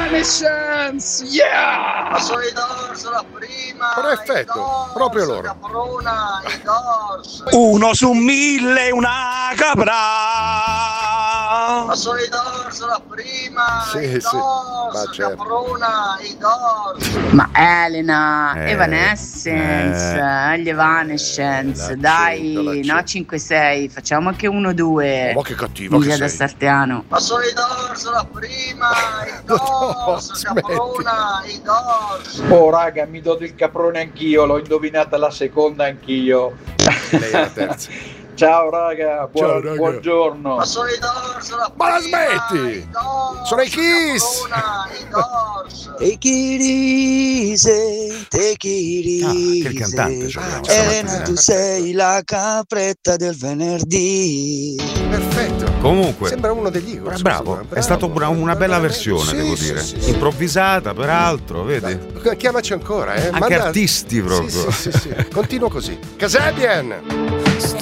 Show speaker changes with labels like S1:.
S1: Evanescence, yeah!
S2: Ma sono i Doors la prima.
S3: Perfetto, proprio loro.
S2: Caprona, i Doors.
S1: 1 su 1000 una capra.
S2: Ma sono i Doors la prima.
S3: Sì,
S2: i
S3: sì,
S2: Doors,
S3: ma certo.
S2: Caprona, i Doors.
S4: Ma Elena, Evanescence, gli Evanescence, dai, no 5-6, facciamo anche 1-2.
S3: Ma che cattivo
S4: Miglia
S3: che
S4: da
S3: sei.
S4: Sartiano.
S2: Ma sono i Doors la prima. I Doors,
S3: smetti.
S2: Caprona, i Doors.
S5: Oh raga, mi do del caprone anch'io, l'ho indovinata la seconda anch'io.
S3: Lei è la terza.
S5: Ciao raga,
S3: Ciao, raga.
S5: buongiorno.
S2: Ma sono i Doors la
S3: Ma la
S2: prima.
S3: smetti?
S2: I Doors,
S3: Sono i Kiss.
S2: Caprona, i Doors.
S6: Take it easy, take it easy.
S1: Che il cantante ce l'abbiamo.
S6: Elena, tu sei la capretta del venerdì.
S3: Perfetto.
S1: Comunque,
S3: Sembra uno degli Eagles.
S1: bravo, è stata una bella versione,
S3: Sì,
S1: devo
S3: sì,
S1: dire.
S3: sì.
S1: Improvvisata, peraltro, vedi?
S3: Chiamaci ancora,
S1: Anche artisti proprio.
S3: Sì. Continuo così. Kasabian!